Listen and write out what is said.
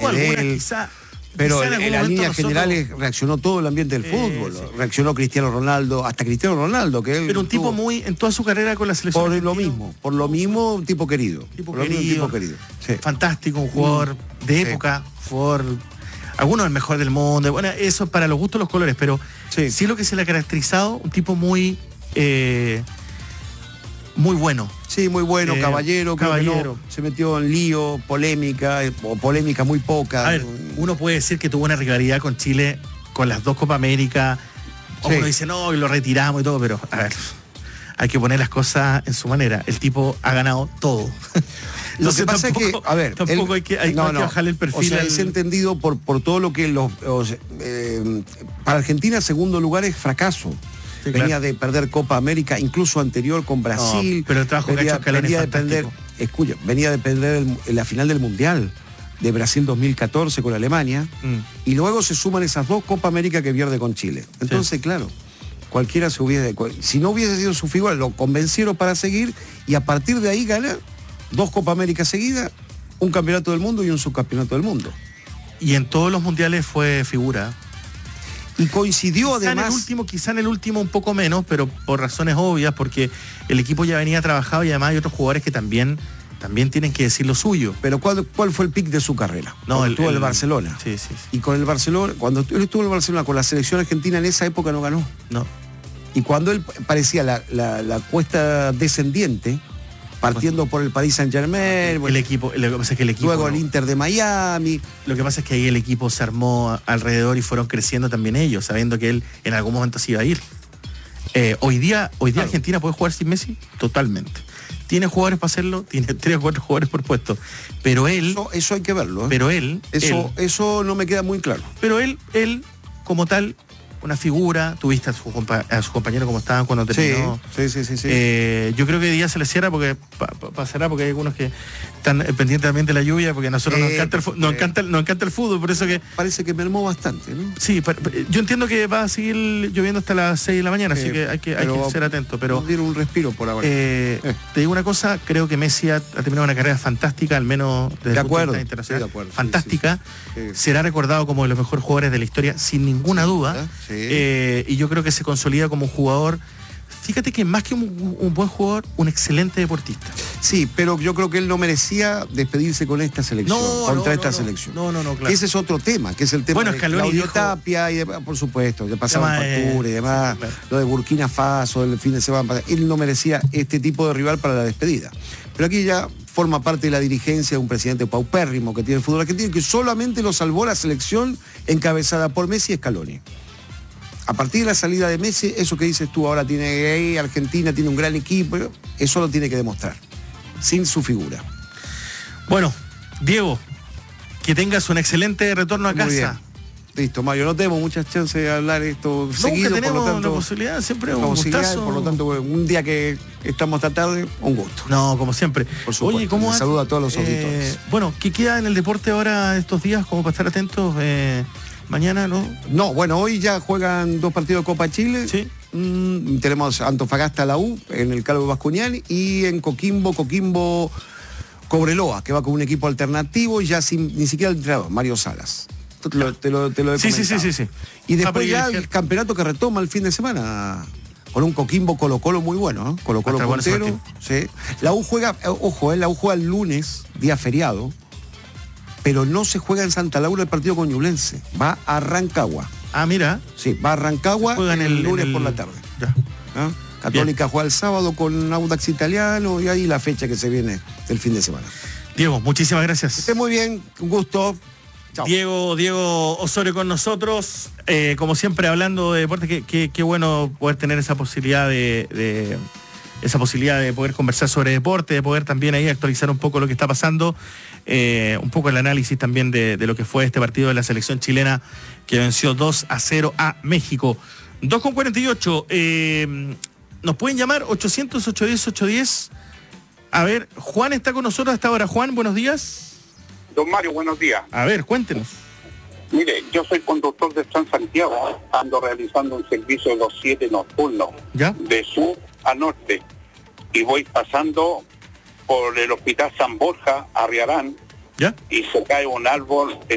Medel, quizá. Pero Quizá en las líneas generales reaccionó todo el ambiente del fútbol. Sí. Reaccionó Cristiano Ronaldo, hasta Cristiano Ronaldo, que él Pero un tipo muy, en toda su carrera con la selección por lo mismo, un tipo querido. Tipo Por lo mismo, querido, un tipo querido. Sí. fantástico, un jugador de época, jugador, algunos el mejor del mundo. Bueno, eso es para los gustos los colores, pero sí lo que se le ha caracterizado, un tipo muy muy bueno. Sí, muy bueno, caballero. No, se metió en lío, polémica muy poca. A ver, uno puede decir que tuvo una rivalidad con Chile con las dos Copa América. Uno dice, no, y lo retiramos y todo, pero a ver, hay que poner las cosas en su manera. El tipo ha ganado todo. Lo que pasa es que, a ver, tampoco hay que bajarle el perfil. O sea, es entendido por todo lo que para Argentina, segundo lugar es fracaso. Sí, venía de perder Copa América, incluso anterior con Brasil. No, pero el trabajo que ha hecho Scaloni es fantástico. Venía de perder la final del Mundial de Brasil 2014 con Alemania, y luego se suman esas dos Copa América que pierde con Chile. Entonces, claro, cualquiera si no hubiese sido su figura, lo convencieron para seguir, y a partir de ahí gana 2 Copa América seguidas, un campeonato del mundo y un subcampeonato del mundo. Y en todos los mundiales fue figura. Y coincidió además... Quizá en el último un poco menos, pero por razones obvias, porque el equipo ya venía trabajado y además hay otros jugadores que también tienen que decir lo suyo. Pero ¿cuál fue el pic de su carrera? No, estuvo en el Barcelona. Sí. Y con el Barcelona, cuando él estuvo en el Barcelona con la selección argentina, en esa época no ganó. No. Y cuando él parecía la cuesta descendiente, partiendo por el Paris Saint-Germain, lo que pasa es que el equipo, luego el Inter de Miami. Lo que pasa es que ahí el equipo se armó alrededor y fueron creciendo también ellos, sabiendo que él en algún momento se iba a ir. Hoy día claro. Argentina puede jugar sin Messi totalmente. Tiene jugadores para hacerlo, tiene 3 o 4 jugadores por puesto. Pero él... Eso hay que verlo. Pero él... Eso no me queda muy claro. Pero él como tal, una figura, tuviste a su compañero como estaban cuando terminó. Sí. Yo creo que hoy día se le cierra porque pasará, porque hay algunos que están pendientes también de la lluvia, porque a nosotros nos encanta el fútbol, por eso que... Parece que mermó bastante, ¿no? Sí, yo entiendo que va a seguir lloviendo hasta las 6 de la mañana, así que hay que ser atento. Pero nos dieron un respiro por ahora. Te digo una cosa, creo que Messi ha terminado una carrera fantástica, al menos desde el punto de vista internacional. De acuerdo, fantástica. Sí. Será recordado como de los mejores jugadores de la historia, sin ninguna duda. Sí. Y yo creo que se consolida como jugador. Fíjate que más que un buen jugador, un excelente deportista. Sí, pero yo creo que él no merecía despedirse con esta selección, esta selección. No, claro. Ese es otro tema, que es el tema de Claudio Tapia y demás, por supuesto, ya pasaban factura y demás, claro. Lo de Burkina Faso, el fin de semana, él no merecía este tipo de rival para la despedida. Pero aquí ya forma parte de la dirigencia de un presidente paupérrimo que tiene el fútbol argentino, que solamente lo salvó la selección encabezada por Messi y Scaloni. A partir de la salida de Messi, eso que dices tú, ahora tiene Argentina, tiene un gran equipo, eso lo tiene que demostrar, sin su figura. Bueno, Diego, que tengas un excelente retorno a casa. Bien. Listo, Mario, no tenemos muchas chances de hablar esto seguido, tenemos por lo tanto, la posibilidad, siempre un gustazo. Por lo tanto, un día que estamos esta tarde, un gusto. No, como siempre. Por supuesto. Oye, ¿cómo saludo a todos los auditores. Bueno, ¿qué queda en el deporte ahora estos días, como para estar atentos? Mañana, ¿no? No, bueno, hoy ya juegan 2 partidos de Copa Chile. Sí. Tenemos Antofagasta la U en el Calvo Bascuñán y en Coquimbo Cobreloa, que va con un equipo alternativo y ya ni siquiera el entrenador, Mario Salas. Te lo he comentado. Sí. Y después ya el campeonato que retoma el fin de semana con un Coquimbo Colo-Colo muy bueno, ¿no? Colo-Colo puntero. Sí. La U juega, la U juega el lunes, día feriado, pero no se juega en Santa Laura el partido con Ñublense, va a Rancagua. Ah, mira. Sí, va a Rancagua el lunes por la tarde. Ya. ¿Ah? Católica juega el sábado con Audax Italiano y ahí la fecha que se viene del fin de semana. Diego, muchísimas gracias. Que esté muy bien, un gusto. Chao. Diego Osorio con nosotros, como siempre hablando de deporte, qué bueno poder tener esa posibilidad de poder conversar sobre deporte, de poder también ahí actualizar un poco lo que está pasando, un poco el análisis también de lo que fue este partido de la selección chilena que venció 2-0 a México. 2:48, nos pueden llamar 800-810-810. A ver, Juan está con nosotros hasta ahora. Juan, buenos días. Don Mario, buenos días. A ver, cuéntenos. Mire, yo soy conductor de San Santiago, ando realizando un servicio de los 7 nocturnos, ¿ya? De sur a norte, y voy pasando por el Hospital San Borja, Arriarán, ¿ya? Y se cae un árbol